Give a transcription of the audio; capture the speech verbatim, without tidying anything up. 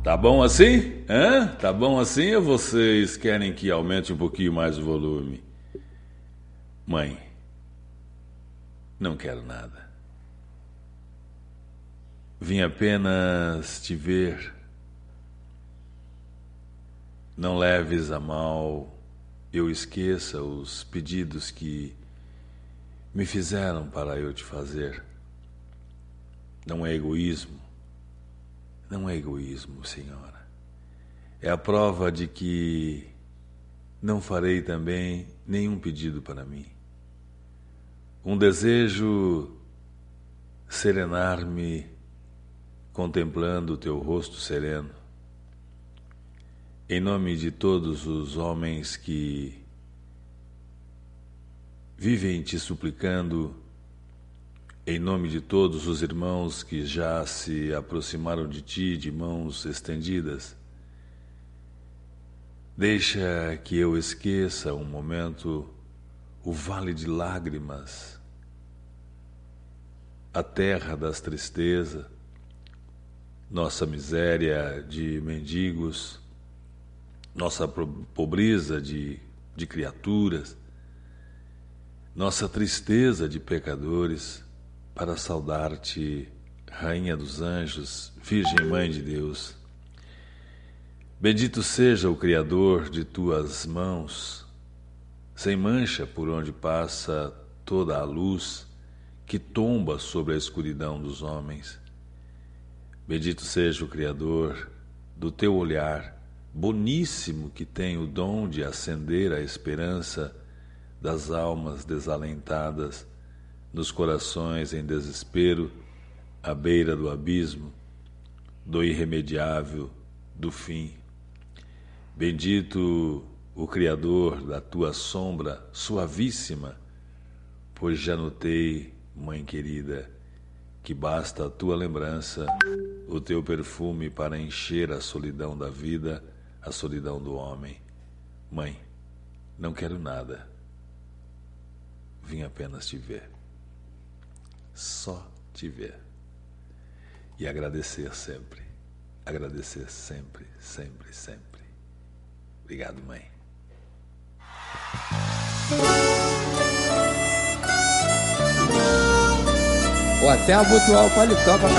Tá bom assim? Hã? Tá bom assim ou vocês querem que aumente um pouquinho mais o volume? Mãe, não quero nada. Vim apenas te ver. Não leves a mal, eu esqueça os pedidos que me fizeram para eu te fazer. Não é egoísmo. Não é egoísmo, senhora. É a prova de que não farei também nenhum pedido para mim. Um desejo serenar-me contemplando o teu rosto sereno. Em nome de todos os homens que vivem te suplicando, em nome de todos os irmãos que já se aproximaram de ti de mãos estendidas, deixa que eu esqueça um momento o vale de lágrimas, a terra das tristezas, nossa miséria de mendigos, nossa pobreza de, de criaturas, nossa tristeza de pecadores, para saudar-te, Rainha dos Anjos, Virgem Mãe de Deus. Bendito seja o Criador de tuas mãos, sem mancha por onde passa toda a luz que tomba sobre a escuridão dos homens. Bendito seja o Criador do teu olhar, boníssimo, que tem o dom de acender a esperança das almas desalentadas, nos corações em desespero, à beira do abismo, do irremediável, do fim. Bendito o Criador da tua sombra suavíssima, pois já notei, Mãe querida, que basta a tua lembrança, o teu perfume para encher a solidão da vida, a solidão do homem. Mãe, não quero nada. Vim apenas te ver. Só te ver. E agradecer sempre. Agradecer sempre, sempre, sempre. Obrigado, mãe. Ou até abotoar o paletó pra